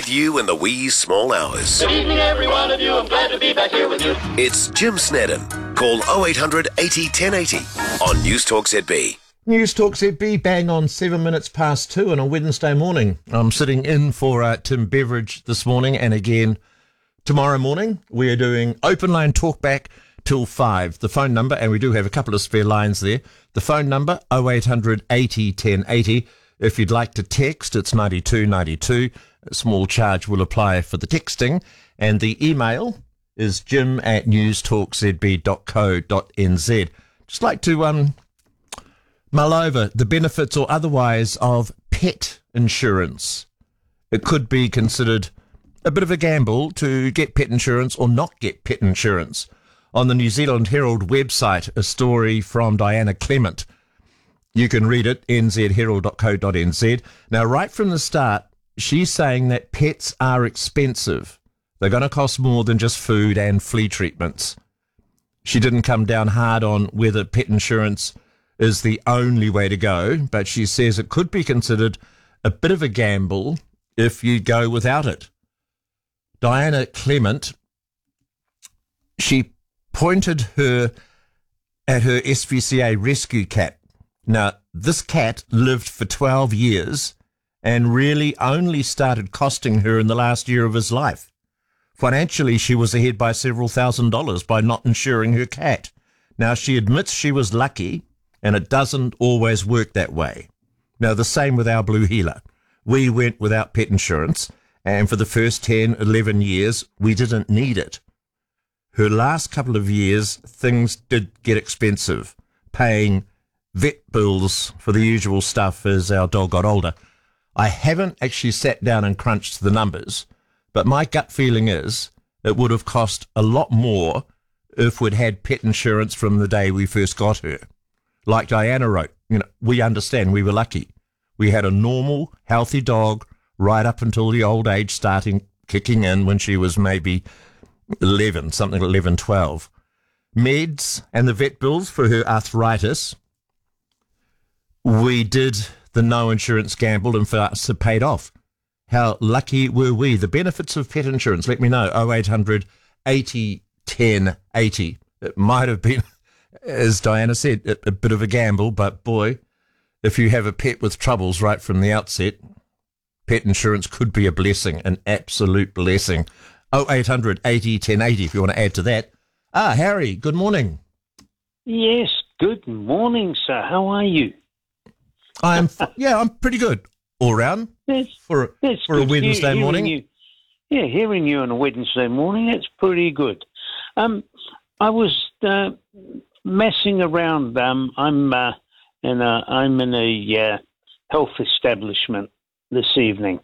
with you in the wee small hours. Good evening, every one of you. I'm glad to be back here with you. It's Jim Snedden. Call 0800 80 1080 on News Talk ZB. News Talk ZB, bang on 7 minutes past 2 on a Wednesday morning. I'm sitting in for Tim Beveridge this morning, and again tomorrow morning we are doing open line talkback till 5. The phone number, and we do have a couple of spare lines there. The phone number 0800 80 1080. If you'd like to text, it's 9292. A small charge will apply for the texting. And the email is jim@newstalkzb.co.nz. Just like to mull over the benefits or otherwise of pet insurance. It could be considered a bit of a gamble to get pet insurance or not get pet insurance. On the New Zealand Herald website, a story from Diana Clement. You can read it, nzherald.co.nz. Now, right from the start, she's saying that pets are expensive. They're going to cost more than just food and flea treatments. She didn't come down hard on whether pet insurance is the only way to go, but she says it could be considered a bit of a gamble if you go without it. Diana Clement, she pointed at her SPCA rescue cat. Now, this cat lived for 12 years and really only started costing her in the last year of his life. Financially, she was ahead by several $1,000s by not insuring her cat. Now, she admits she was lucky, and it doesn't always work that way. Now, the same with our Blue Heeler. We went without pet insurance, and for the first 10, 11 years, we didn't need it. Her last couple of years, things did get expensive, paying vet bills for the usual stuff as our dog got older. I haven't actually sat down and crunched the numbers, but my gut feeling is it would have cost a lot more if we'd had pet insurance from the day we first got her. Like Diana wrote, we understand we were lucky. We had a normal, healthy dog right up until the old age starting kicking in when she was maybe 11, something 11, 12. Meds and the vet bills for her arthritis, we did the no insurance gamble, and for us it paid off. How lucky were we? The benefits of pet insurance, let me know, 0800 80 10 80. It might have been, as Diana said, a bit of a gamble, but boy, if you have a pet with troubles right from the outset, pet insurance could be a blessing, an absolute blessing. 0800 80 1080 if you want to add to that. Harry, good morning. Yes, good morning, sir. How are you? I'm pretty good all round for a Wednesday morning. Hearing you on a Wednesday morning, that's pretty good. I was messing around. I'm in a health establishment this evening,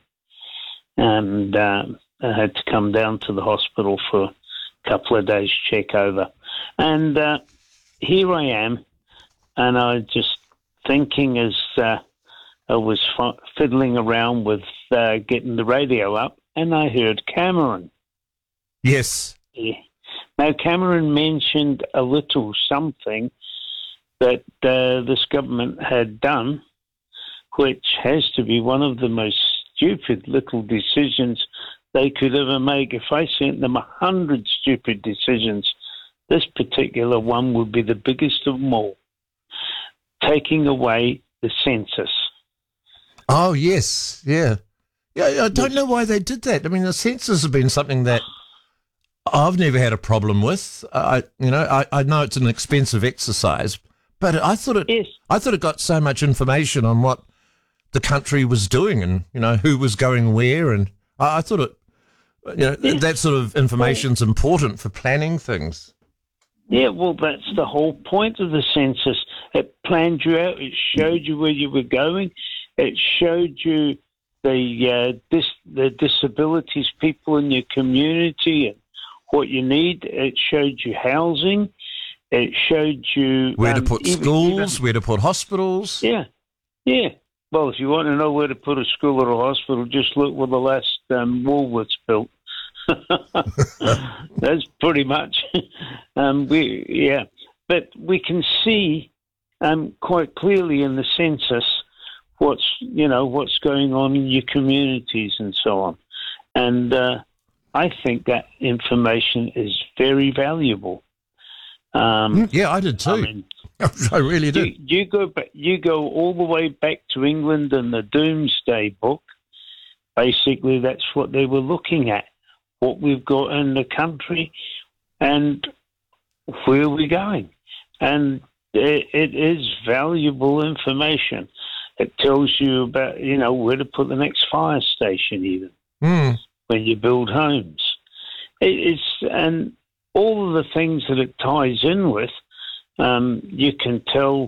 and I had to come down to the hospital for a couple of days check over. And here I am, and I just thinking as I was fiddling around with getting the radio up, and I heard Cameron. Yes. Yeah. Now, Cameron mentioned a little something that this government had done, which has to be one of the most stupid little decisions they could ever make. If I sent them 100 stupid decisions, this particular one would be the biggest of them all. Taking away the census. Oh, yes. Yeah. Yeah, I don't know why they did that. I mean, the census has been something that I've never had a problem with. I know it's an expensive exercise, but I thought it got so much information on what the country was doing and, who was going where. And I thought that sort of information's important for planning things. Yeah, well, that's the whole point of the census. It planned you out. It showed you where you were going. It showed you the disabilities people in your community and what you need. It showed you housing. It showed you where to put schools, where to put hospitals. Yeah. Well, if you want to know where to put a school or a hospital, just look where the last Woolworths built. That's pretty much. But we can see quite clearly in the census what's going on in your communities and so on. And I think that information is very valuable. Yeah, I did too. I mean, I really did. you go all the way back to England and the Doomsday Book. Basically, that's what they were looking at, what we've got in the country and where we're going. And it is valuable information. It tells you about, where to put the next fire station even when you build homes. And all of the things that it ties in with, you can tell,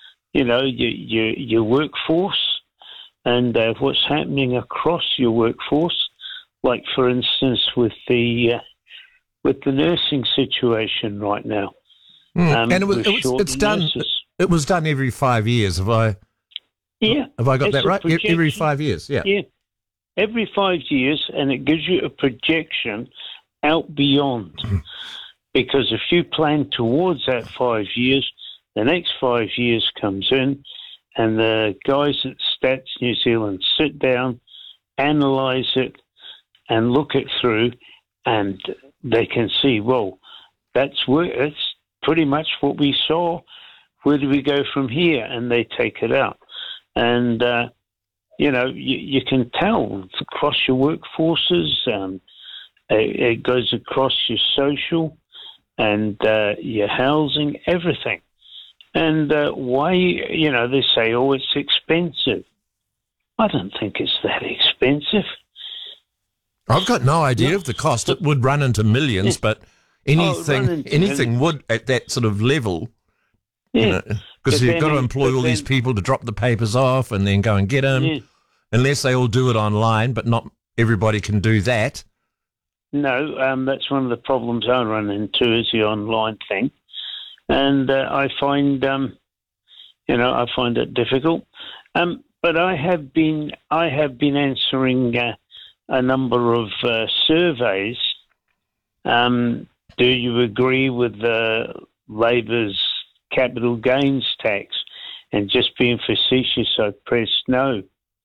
your workforce and what's happening across your workforce. Like, for instance, with the nursing situation right now. And it's done. Nurses. It was done every 5 years. Have I got that right? Every 5 years. Yeah. Yeah. Every 5 years, and it gives you a projection out beyond. Because if you plan towards that 5 years, the next 5 years comes in, and the guys at Stats New Zealand sit down, analyse it, and look it through, and they can see, well, it's pretty much what we saw. Where do we go from here? And they take it out. And, you can tell across your workforces, it goes across your social and your housing, everything. And why, they say, oh, it's expensive. I don't think it's that expensive. I've got no idea of the cost. It would run into millions, but anything would at that sort of level. Yeah. Because you've got to employ all these people to drop the papers off and then go and get them. Yeah. Unless they all do it online, but not everybody can do that. No, that's one of the problems I run into is the online thing. And I find, I find it difficult. But I have been answering a number of surveys. Do you agree with Labor's capital gains tax? And just being facetious, I pressed no.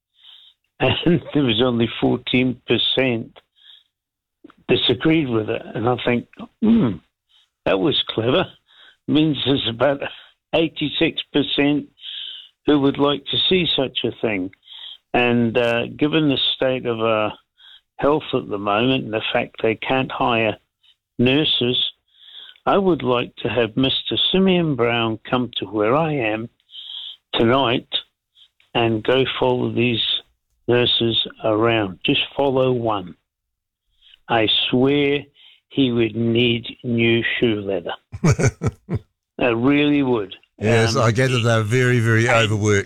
And there was only 14% disagreed with it. And I think, that was clever. It means there's about 86% who would like to see such a thing. And given the state of our health at the moment and the fact they can't hire nurses, I would like to have Mr. Simeon Brown come to where I am tonight and go follow these nurses around. Just follow one. I swear he would need new shoe leather. I really would. Yes, I gather they're very, very overworked.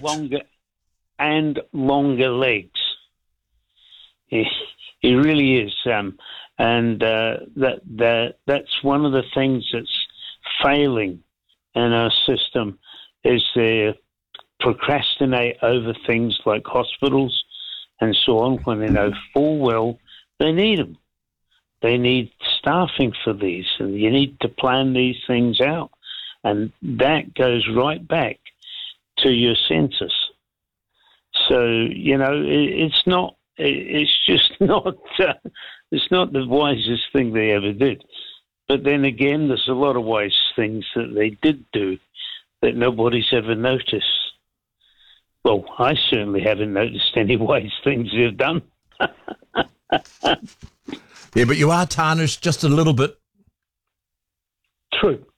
Longer legs. He really is. And that's one of the things that's failing in our system is they procrastinate over things like hospitals and so on when they know full well they need them. They need staffing for these, and you need to plan these things out. And that goes right back to your census. So, it's just not the wisest thing they ever did. But then again, there's a lot of wise things that they did do that nobody's ever noticed. Well, I certainly haven't noticed any wise things they've done. Yeah, but you are tarnished just a little bit. True.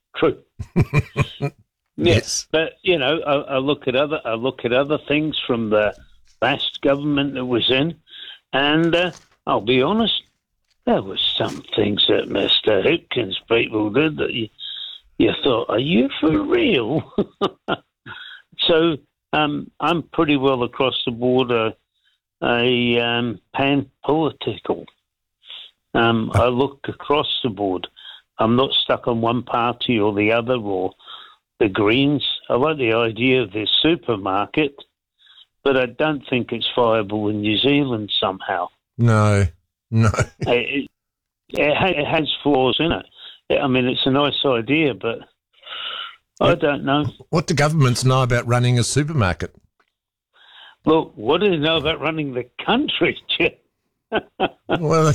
Yes, but I look at other things from the last government that was in, and I'll be honest, there were some things that Mr. Hipkins people did that you thought, are you for real? So I'm pretty well across the board pan-political. I look across the board. I'm not stuck on one party or the other or the Greens. I like the idea of this supermarket, but I don't think it's viable in New Zealand somehow. No. It has flaws in it. I mean, it's a nice idea, but I don't know. What do governments know about running a supermarket? Well, what do they know about running the country, Jim? Well,